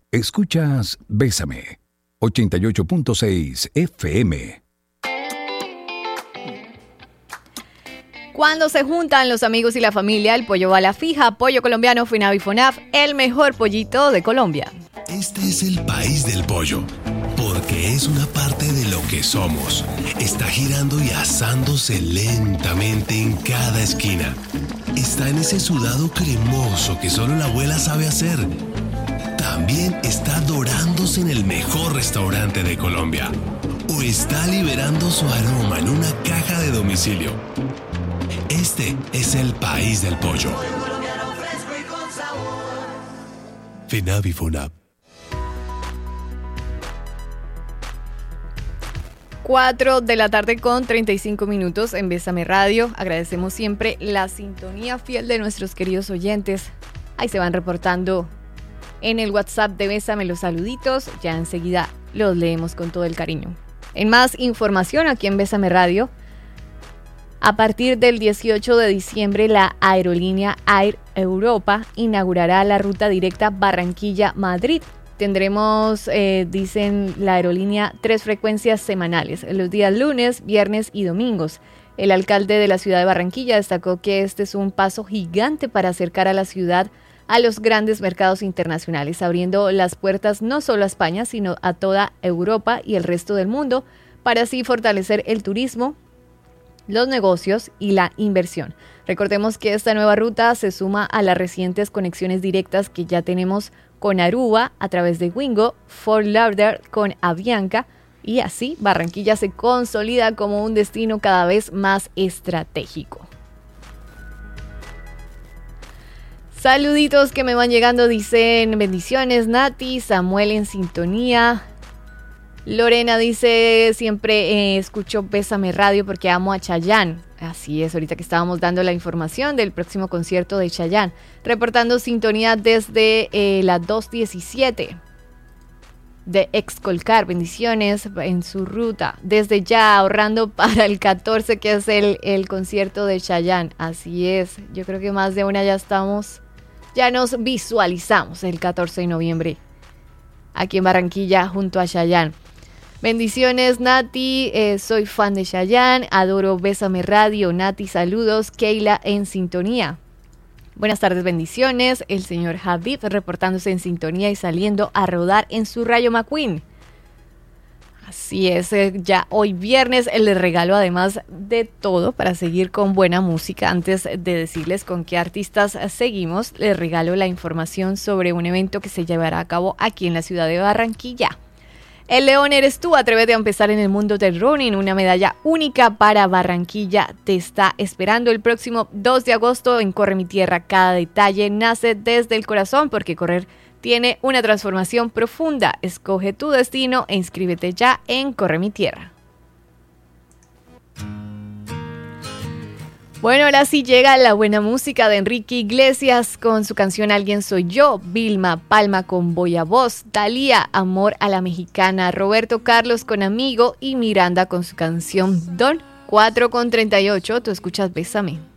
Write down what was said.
Escuchas Bésame, 88.6 FM. Cuando se juntan los amigos y la familia, el pollo va a la fija. Pollo colombiano Finavifonaf, el mejor pollito de Colombia. Este es el país del pollo, porque es una parte de lo que somos. Está girando y asándose lentamente en cada esquina. Está en ese sudado cremoso que solo la abuela sabe hacer. También está dorándose en el mejor restaurante de Colombia. O está liberando su aroma en una caja de domicilio. Este es el país del pollo. Finavifonaf. 4 de la tarde con 35 minutos en Bésame Radio. Agradecemos siempre la sintonía fiel de nuestros queridos oyentes. Ahí se van reportando en el WhatsApp de Bésame los saluditos. Ya enseguida los leemos con todo el cariño. En más información aquí en Bésame Radio, a partir del 18 de diciembre, la aerolínea Air Europa inaugurará la ruta directa Barranquilla-Madrid. Tendremos, dicen la aerolínea, 3 frecuencias semanales, los días lunes, viernes y domingos. El alcalde de la ciudad de Barranquilla destacó que este es un paso gigante para acercar a la ciudad a los grandes mercados internacionales, abriendo las puertas no solo a España, sino a toda Europa y el resto del mundo, para así fortalecer el turismo, los negocios y la inversión. Recordemos que esta nueva ruta se suma a las recientes conexiones directas que ya tenemos con Aruba a través de Wingo, Fort Lauderdale con Avianca, y así Barranquilla se consolida como un destino cada vez más estratégico. Saluditos que me van llegando, dicen bendiciones Nati, Samuel en sintonía. Lorena dice, siempre escucho Bésame Radio porque amo a Chayanne. Así es, ahorita que estábamos dando la información del próximo concierto de Chayanne. Reportando sintonía desde la 217 de Excolcar. Bendiciones en su ruta. Desde ya ahorrando para el 14 que es el concierto de Chayanne. Así es, yo creo que más de una ya nos visualizamos el 14 de noviembre aquí en Barranquilla junto a Chayanne. Bendiciones Nati, soy fan de Chayanne, adoro Bésame Radio. Nati, saludos. Keila en sintonía. Buenas tardes, bendiciones. El señor Habib reportándose en sintonía y saliendo a rodar en su Rayo McQueen. Así es, ya hoy viernes les regalo además de todo para seguir con buena música. Antes de decirles con qué artistas seguimos, les regalo la información sobre un evento que se llevará a cabo aquí en la ciudad de Barranquilla. El león eres tú, atrévete a empezar en el mundo del running, una medalla única para Barranquilla te está esperando el próximo 2 de agosto en Corre Mi Tierra. Cada detalle nace desde el corazón porque correr tiene una transformación profunda. Escoge tu destino e inscríbete ya en Corre Mi Tierra. Bueno, ahora sí llega la buena música de Enrique Iglesias con su canción Alguien Soy Yo, Vilma Palma con Voy a Voz, Thalía, Amor a la Mexicana, Roberto Carlos con Amigo y Miranda con su canción Don. 4:38, tú escuchas Bésame.